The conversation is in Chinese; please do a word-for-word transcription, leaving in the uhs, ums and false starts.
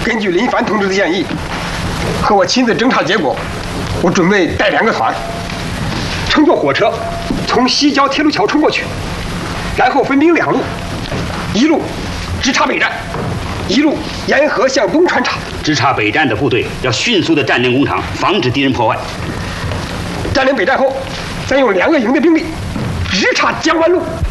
根据林凡同志的建议，和我亲自侦查结果，我准备带两个团，乘坐火车从西郊铁路桥冲过去，然后分兵两路，一路直插北站，一路沿河向东穿插。 直插北站的部队要迅速地占领工厂，防止敌人破坏。 占领北站后，再用两个营的兵力直插江湾路。